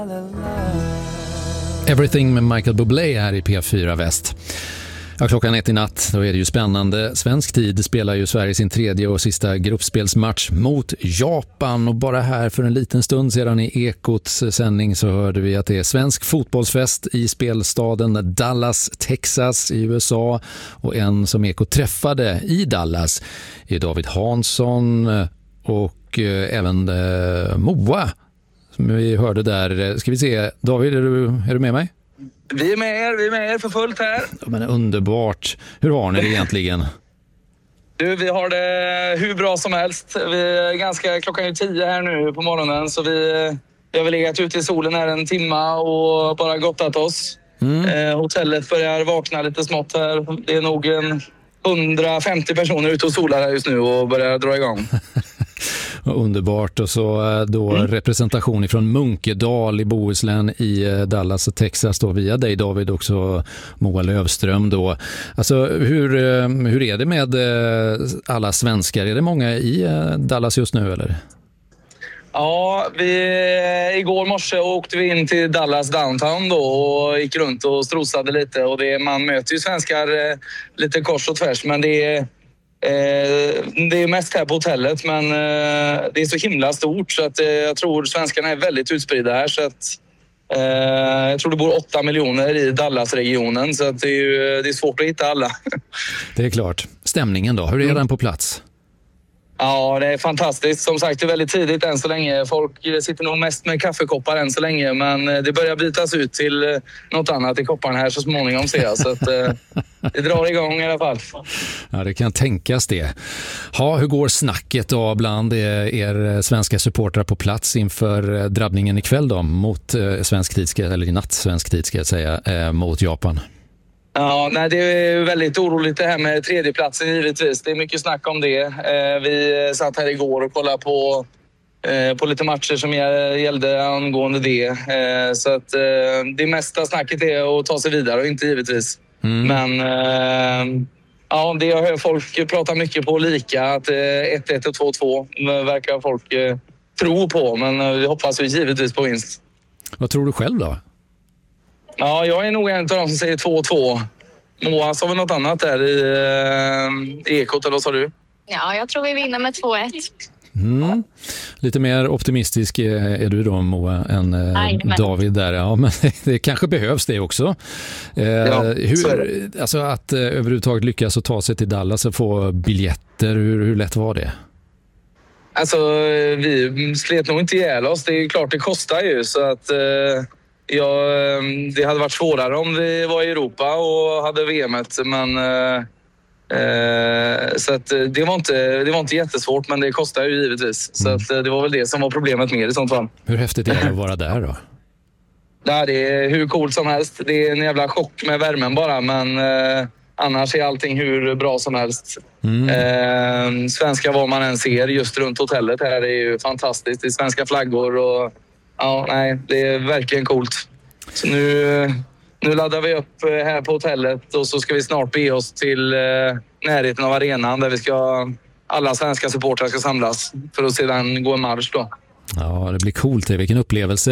Everything med Michael Bublé här i P4 Väst. Ja, klockan 1 i natt, då är det ju spännande. Svensk tid spelar ju Sverige sin tredje och sista gruppspelsmatch mot Japan. Och bara här för en liten stund sedan i Ekots sändning så hörde vi att det är svensk fotbollsfest i spelstaden Dallas, Texas i USA. Och en som Ekot träffade i Dallas är David Hansson och även Moa som vi hörde där. Ska vi se, David, är du med mig? Vi är med er för fullt här. Ja, men underbart. Hur har ni det egentligen? Du, vi har det hur bra som helst. Vi är klockan är 10 här nu på morgonen, så vi har väl legat ute i solen här en timma och bara gottat oss. Hotellet börjar vakna lite smått här. Det är nog 150 personer ute och solar här just nu och börjar dra igång. Underbart. Och så då representation från Munkedal i Bohuslän i Dallas och Texas då via dig, David, också Moa Lövström då. Alltså hur är det med alla svenskar? Är det många i Dallas just nu eller? Ja, igår morse åkte vi in till Dallas downtown då och gick runt och strosade lite. Och man möter ju svenskar lite kors och tvärs, men det är mest här på hotellet, men det är så himla stort så att jag tror svenskarna är väldigt utspridda här. Så att, jag tror det bor 8 miljoner i Dallas-regionen, så att det är svårt att hitta alla. Det är klart. Stämningen då, hur är den på plats? Ja, det är fantastiskt. Som sagt, det är väldigt tidigt än så länge. Folk sitter nog mest med kaffekoppar än så länge, men det börjar bytas ut till något annat i kopparna här så småningom, ser jag. Så att det drar igång i alla fall. Ja, det kan tänkas det. Ja, hur går snacket då bland er svenska supportrar på plats inför drabbningen ikväll då mot svensk tid, eller i natt svensk tid ska jag säga, mot Japan? Ja, nej, det är väldigt oroligt det här med tredjeplatsen givetvis. Det är mycket snack om det. Vi satt här igår och kollade på lite matcher som gällde angående det. Så att det mesta snacket är att ta sig vidare och inte givetvis. Men ja, det jag hör folk prata mycket på lika, att 1-1 och 2-2 verkar folk tro på. Men vi hoppas ju givetvis på vinst. Vad tror du själv då? Ja, jag är nog en av dem som säger 2-2. Moa, sa vi något annat där i Ekot, eller vad sa du? Ja, jag tror vi vinner med 2-1. Lite mer optimistisk är du då, Moa, än David där. Ja, men det kanske behövs det också. Alltså att överhuvudtaget lyckas att ta sig till Dallas och få biljetter, hur lätt var det? Alltså, vi slet nog inte ihjäl oss. Det är klart, det kostar ju, så att... det hade varit svårare om vi var i Europa och hade VM:et, men så att det var inte jättesvårt, men det kostar ju givetvis. Så att det var väl det som var problemet med i sånt fall. Hur häftigt är det att vara där då? Ja, det är hur coolt som helst. Det är en jävla chock med värmen bara, men annars är allting hur bra som helst. Svenska vad man än ser just runt hotellet här är ju fantastiskt. Det är svenska flaggor och ja, nej, det är verkligen coolt. Så nu laddar vi upp här på hotellet och så ska vi snart be oss till närheten av arenan där alla svenska supportrar ska samlas för att sedan gå en marsch då. Ja, det blir coolt. Vilken upplevelse.